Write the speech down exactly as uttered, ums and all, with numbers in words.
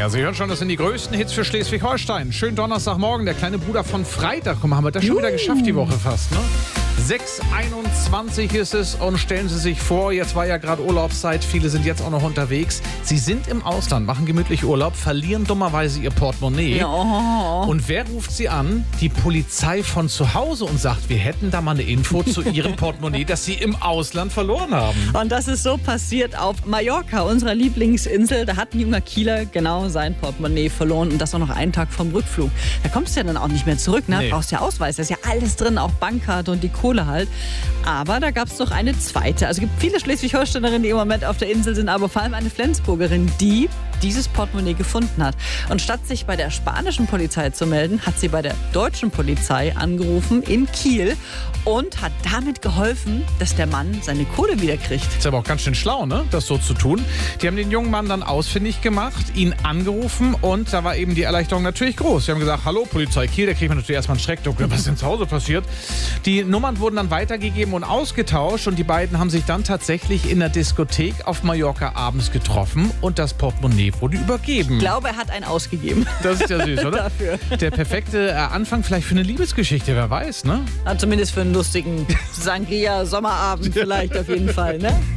Ja, Sie hören schon, das sind die größten Hits für Schleswig-Holstein. Schönen Donnerstagmorgen, der kleine Bruder von Freitag. Komm, haben wir das schon wieder geschafft die Woche fast, ne? sechs Uhr einundzwanzig ist es und stellen Sie sich vor, jetzt war ja gerade Urlaubszeit, viele sind jetzt auch noch unterwegs. Sie sind im Ausland, machen gemütlich Urlaub, verlieren dummerweise ihr Portemonnaie. Ja. Und wer ruft Sie an? Die Polizei von zu Hause und sagt, wir hätten da mal eine Info zu Ihrem Portemonnaie, das Sie im Ausland verloren haben. Und das ist so passiert auf Mallorca, unserer Lieblingsinsel. Da hat ein junger Kieler genau sein Portemonnaie verloren und das auch noch einen Tag vom Rückflug. Da kommst du ja dann auch nicht mehr zurück, ne? Nee. Brauchst ja Ausweis, da ist ja alles drin, auch Bankkarte und die Kohle halt. Aber da gab es noch eine zweite. Also es gibt viele Schleswig-Holsteinerinnen, die im Moment auf der Insel sind, aber vor allem eine Flensburgerin, die dieses Portemonnaie gefunden hat. Und statt sich bei der spanischen Polizei zu melden, hat sie bei der deutschen Polizei angerufen in Kiel und hat damit geholfen, dass der Mann seine Kohle wiederkriegt. Ist aber auch ganz schön schlau, ne, das so zu tun. Die haben den jungen Mann dann ausfindig gemacht, ihn angerufen und da war eben die Erleichterung natürlich groß. Sie haben gesagt, hallo Polizei Kiel, da kriegt man natürlich erstmal einen Schreckdruck. Was ist denn zu Hause passiert? Die Nummern wurden dann weitergegeben und ausgetauscht und die beiden haben sich dann tatsächlich in der Diskothek auf Mallorca abends getroffen und das Portemonnaie wurde übergeben. Ich glaube, er hat einen ausgegeben. Das ist ja süß, oder? Dafür. Der perfekte äh, Anfang vielleicht für eine Liebesgeschichte, wer weiß, ne? Ja, zumindest für einen lustigen Sangria-Sommerabend vielleicht auf jeden Fall, ne?